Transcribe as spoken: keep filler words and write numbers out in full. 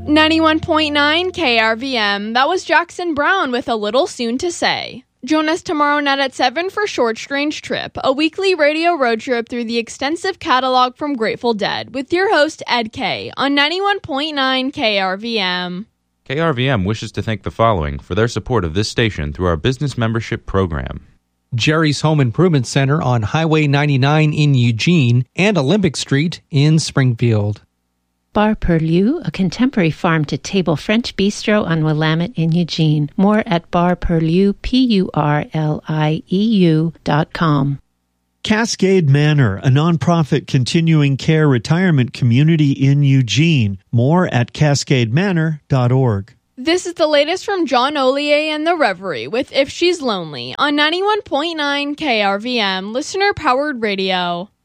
ninety-one point nine K R V M, that was Jackson Brown with A Little Soon to Say. Join us tomorrow night at seven for Short Strange Trip, a weekly radio road trip through the extensive catalog from Grateful Dead, with your host Ed K on ninety-one point nine K R V M. K R V M wishes to thank the following for their support of this station through our business membership program. Jerry's Home Improvement Center on Highway ninety-nine in Eugene and Olympic Street in Springfield. Bar Purlieu, a contemporary farm-to-table French bistro on Willamette in Eugene. More at bar purlieu, P U R L I E U dot com. Cascade Manor, a nonprofit continuing care retirement community in Eugene. More at cascade manor dot org. This is the latest from John Olier and the Reverie with If She's Lonely on ninety-one point nine K R V M, listener-powered radio.